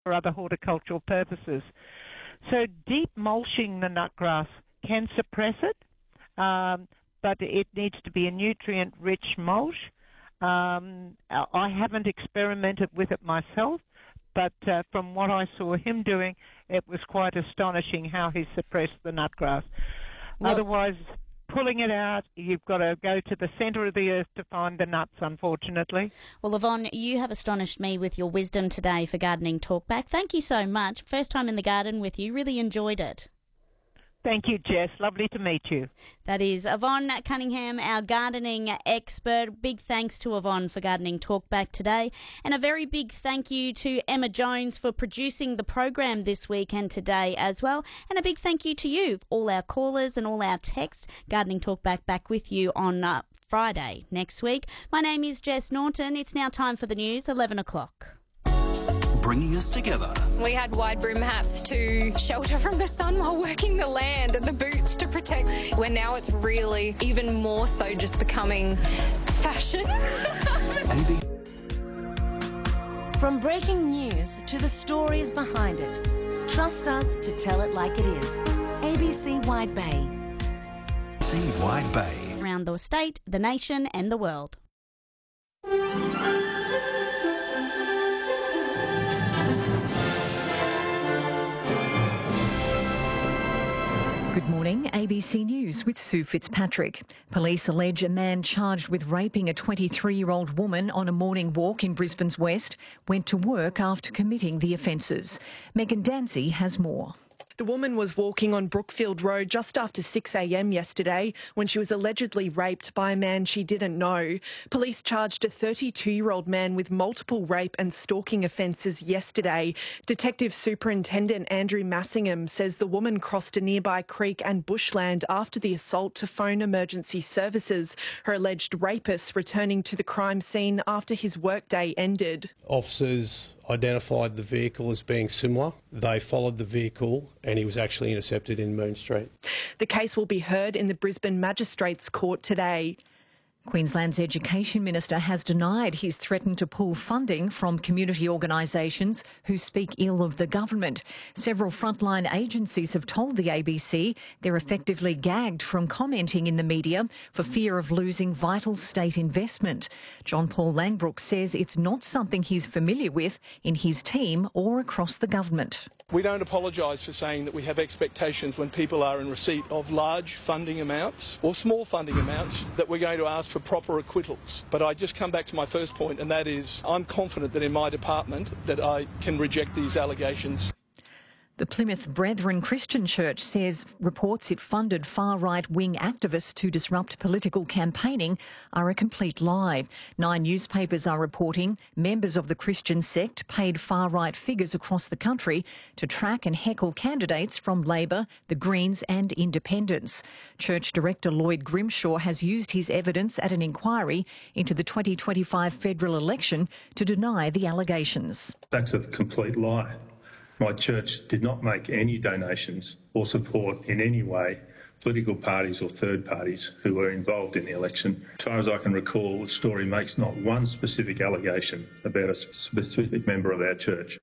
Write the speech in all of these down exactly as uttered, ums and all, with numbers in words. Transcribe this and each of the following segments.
for other horticultural purposes. So deep mulching the nutgrass can suppress it, um, but it needs to be a nutrient-rich mulch. Um, I haven't experimented with it myself, but uh, from what I saw him doing, it was quite astonishing how he suppressed the nutgrass. Well, Otherwise, pulling it out, you've got to go to the centre of the earth to find the nuts, unfortunately. Well, Yvonne, you have astonished me with your wisdom today for Gardening Talkback. Thank you so much. First time in the garden with you. Really enjoyed it. Thank you, Jess. Lovely to meet you. That is Yvonne Cunningham, our gardening expert. Big thanks to Yvonne for Gardening Talkback today. And a very big thank you to Emma Jones for producing the program this week and today as well. And a big thank you to you, all our callers and all our texts. Gardening Talkback back with you on uh, Friday next week. My name is Jess Norton. It's now time for the news, eleven o'clock. Bringing us together. We had wide brim hats to shelter from the sun while working the land and the boots to protect. Where now it's really even more so just becoming fashion. From breaking news to the stories behind it, trust us to tell it like it is. A B C Wide Bay. A B C Wide Bay. Around the state, the nation and the world. Good morning, A B C News with Sue Fitzpatrick. Police allege a man charged with raping a twenty-three-year-old woman on a morning walk in Brisbane's West went to work after committing the offences. Megan Danzy has more. The woman was walking on Brookfield Road just after six a m yesterday when she was allegedly raped by a man she didn't know. Police charged a thirty-two-year-old man with multiple rape and stalking offences yesterday. Detective Superintendent Andrew Massingham says the woman crossed a nearby creek and bushland after the assault to phone emergency services, her alleged rapist returning to the crime scene after his workday ended. Officers identified the vehicle as being similar. They followed the vehicle and he was actually intercepted in Moon Street. The case will be heard in the Brisbane Magistrates Court today. Queensland's Education Minister has denied he's threatened to pull funding from community organisations who speak ill of the government. Several frontline agencies have told the A B C they're effectively gagged from commenting in the media for fear of losing vital state investment. John Paul Langbrook says it's not something he's familiar with in his team or across the government. We don't apologise for saying that we have expectations when people are in receipt of large funding amounts or small funding amounts that we're going to ask for proper acquittals. But I just come back to my first point, and that is I'm confident that in my department that I can reject these allegations. The Plymouth Brethren Christian Church says reports it funded far-right wing activists to disrupt political campaigning are a complete lie. Nine newspapers are reporting members of the Christian sect paid far-right figures across the country to track and heckle candidates from Labor, the Greens and Independents. Church Director Lloyd Grimshaw has used his evidence at an inquiry into the twenty twenty-five federal election to deny the allegations. That's a complete lie. My church did not make any donations or support in any way political parties or third parties who were involved in the election. As far as I can recall, the story makes not one specific allegation about a specific member of our church.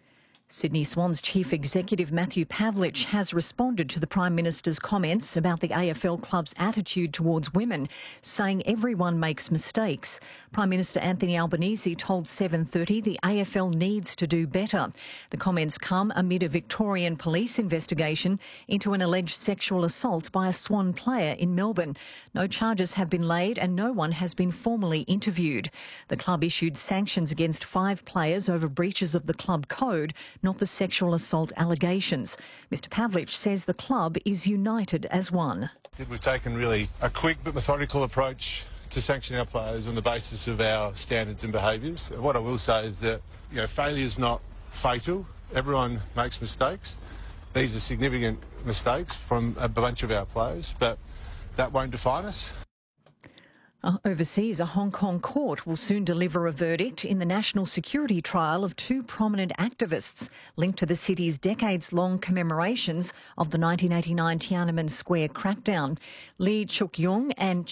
Sydney Swans Chief Executive Matthew Pavlich has responded to the Prime Minister's comments about the A F L club's attitude towards women, saying everyone makes mistakes. Prime Minister Anthony Albanese told seven thirty the A F L needs to do better. The comments come amid a Victorian police investigation into an alleged sexual assault by a Swan player in Melbourne. No charges have been laid and no one has been formally interviewed. The club issued sanctions against five players over breaches of the club code, not the sexual assault allegations. Mister Pavlich says the club is united as one. We've taken really a quick but methodical approach to sanctioning our players on the basis of our standards and behaviours. What I will say is that, you know, failure is not fatal. Everyone makes mistakes. These are significant mistakes from a bunch of our players, but that won't define us. Uh, overseas, a Hong Kong court will soon deliver a verdict in the national security trial of two prominent activists linked to the city's decades-long commemorations of the nineteen eighty-nine Tiananmen Square crackdown. Lee Chuk-yung and